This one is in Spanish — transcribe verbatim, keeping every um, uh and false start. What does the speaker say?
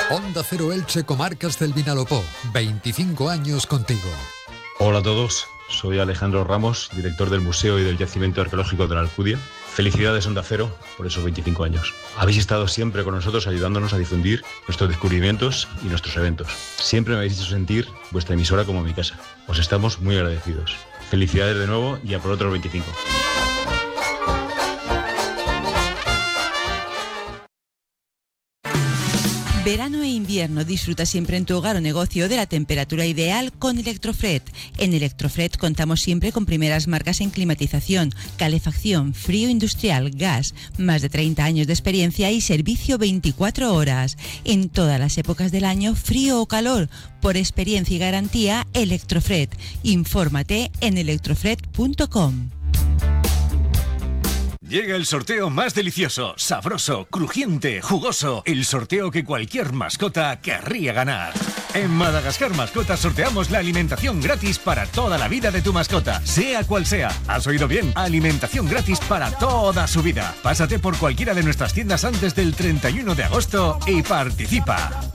Onda Cero Elche, Comarcas del Vinalopó. veinticinco años contigo. Hola a todos, soy Alejandro Ramos, director del Museo y del Yacimiento Arqueológico de la Alcudia. Felicidades Onda Cero por esos veinticinco años. Habéis estado siempre con nosotros ayudándonos a difundir nuestros descubrimientos y nuestros eventos. Siempre me habéis hecho sentir vuestra emisora como mi casa. Os estamos muy agradecidos. Felicidades de nuevo y a por otros veinticinco. Verano e invierno, disfruta siempre en tu hogar o negocio de la temperatura ideal con Electrofred. En Electrofred contamos siempre con primeras marcas en climatización, calefacción, frío industrial, gas, más de treinta años de experiencia y servicio veinticuatro horas. En todas las épocas del año, frío o calor, por experiencia y garantía, Electrofred. Infórmate en electrofred punto com. Llega el sorteo más delicioso, sabroso, crujiente, jugoso. El sorteo que cualquier mascota querría ganar. En Madagascar Mascotas sorteamos la alimentación gratis para toda la vida de tu mascota, sea cual sea. ¿Has oído bien? Alimentación gratis para toda su vida. Pásate por cualquiera de nuestras tiendas antes del treinta y uno de agosto y participa.